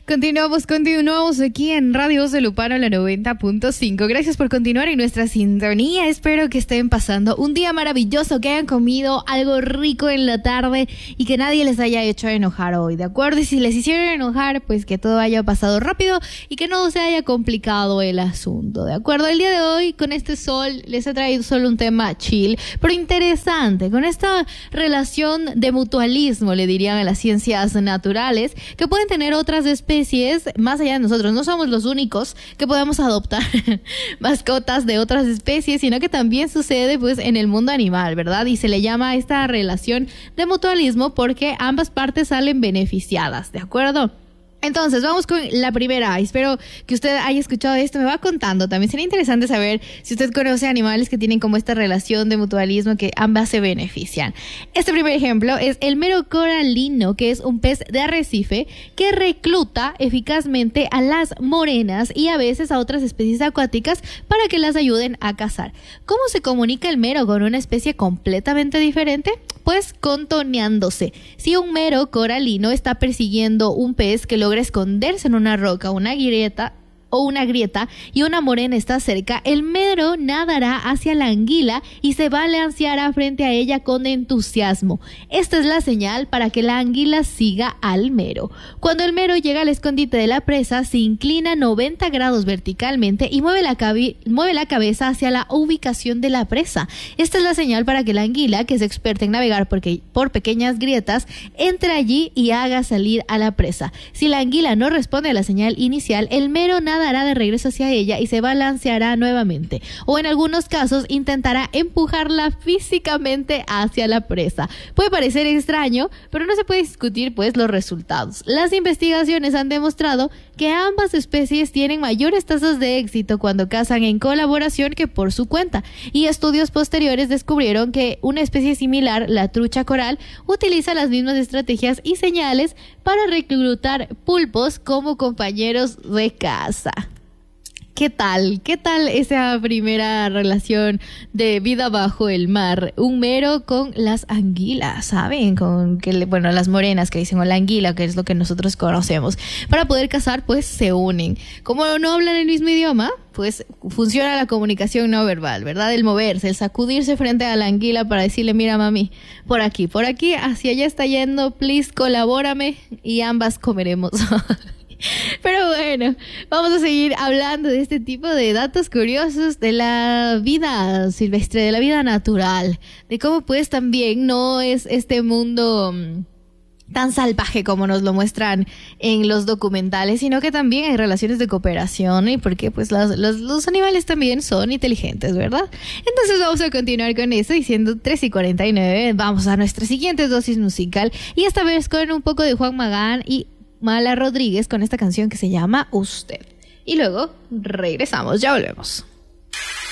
Continuamos aquí en Radio Voz de Lupano, la 90.5. Gracias por continuar en nuestra sintonía. Espero que estén pasando un día maravilloso, que hayan comido algo rico en la tarde y que nadie les haya hecho enojar hoy, ¿de acuerdo? Y si les hicieron enojar, pues que todo haya pasado rápido y que no se haya complicado el asunto, ¿de acuerdo? El día de hoy, con este sol, les he traído solo un tema chill, pero interesante, con esta relación de mutualismo, le dirían a las ciencias naturales, que pueden tener otras especies más allá de nosotros. No somos los únicos que podemos adoptar mascotas de otras especies, sino que también sucede pues en el mundo animal, ¿verdad? Y se le llama esta relación de mutualismo porque ambas partes salen beneficiadas, ¿de acuerdo? Entonces, vamos con la primera. Espero que usted haya escuchado esto, me va contando. También sería interesante saber si usted conoce animales que tienen como esta relación de mutualismo que ambas se benefician. Este primer ejemplo es el mero coralino, que es un pez de arrecife que recluta eficazmente a las morenas y a veces a otras especies acuáticas para que las ayuden a cazar. ¿Cómo se comunica el mero con una especie completamente diferente? Pues contoneándose. Si un mero coralino está persiguiendo un pez que logra esconderse en una roca, una grieta y una morena está cerca, el mero nadará hacia la anguila y se balanceará frente a ella con entusiasmo. Esta es la señal para que la anguila siga al mero. Cuando el mero llega al escondite de la presa, se inclina 90 grados verticalmente y mueve la cabeza hacia la ubicación de la presa. Esta es la señal para que la anguila, que es experta en navegar por pequeñas grietas, entre allí y haga salir a la presa. Si la anguila no responde a la señal inicial, el mero nadará de regreso hacia ella y se balanceará nuevamente, o en algunos casos intentará empujarla físicamente hacia la presa. Puede parecer extraño, pero no se puede discutir pues los resultados. Las investigaciones han demostrado que ambas especies tienen mayores tasas de éxito cuando cazan en colaboración que por su cuenta, y estudios posteriores descubrieron que una especie similar, la trucha coral, utiliza las mismas estrategias y señales para reclutar pulpos como compañeros de caza. ¿Qué tal? ¿Qué tal esa primera relación de vida bajo el mar? Un mero con las anguilas, ¿saben? Las morenas que dicen, o la anguila, que es lo que nosotros conocemos. Para poder cazar, pues se unen. Como no hablan el mismo idioma, pues funciona la comunicación no verbal, ¿verdad? El moverse, el sacudirse frente a la anguila para decirle, mira mami, por aquí, hacia allá está yendo, please, colabórame y ambas comeremos. Pero bueno, vamos a seguir hablando de este tipo de datos curiosos de la vida silvestre, de la vida natural, de cómo pues también no es este mundo tan salvaje como nos lo muestran en los documentales, sino que también hay relaciones de cooperación, y porque pues los animales también son inteligentes, ¿verdad? Entonces vamos a continuar con eso, diciendo 3:49, vamos a nuestra siguiente dosis musical, y esta vez con un poco de Juan Magán y Mala Rodríguez con esta canción que se llama Usted. Y luego regresamos, ya volvemos.